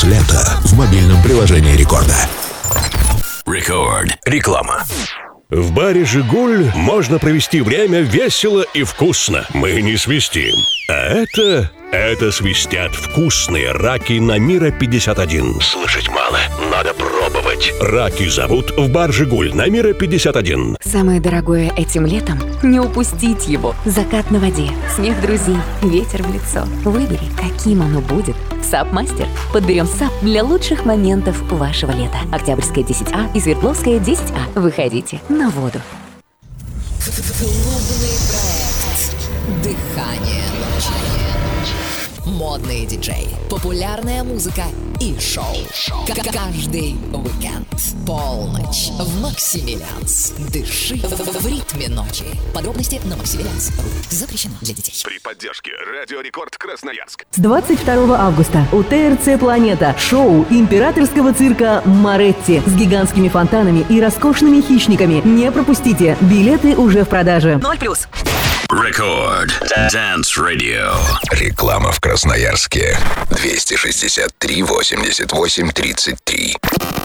Dance лето в мобильном приложении Рекорда. Рекорд. Реклама. В баре «Жигуль» можно провести время весело и вкусно. Мы не свистим. А это свистят вкусные раки на Мира 51. Слышать мало, надо пробовать. Раки зовут в бар «Жигуль» на Мира 51. Самое дорогое этим летом – не упустить его. Закат на воде, смех друзей, ветер в лицо. Выбери, каким оно будет. САП-мастер. Подберем САП для лучших моментов вашего лета. Октябрьская 10А и Свердловская 10А. Выходите на воду. Клубный проект «Дыхание ночи». Модные диджеи, популярная музыка и шоу. Каждый уикенд. Полночь в Максимилианс. Дыши в ритме ночи. Подробности на Максимилианс.ру. Запрещено для детей. При поддержке Радио Рекорд Красноярск. С 22 августа у ТРЦ «Планета» шоу императорского цирка «Моретти» с гигантскими фонтанами и роскошными хищниками. Не пропустите. Билеты уже в продаже. 0+. Рекорд. Dance Radio. Реклама в Красноярске. 263 88 33.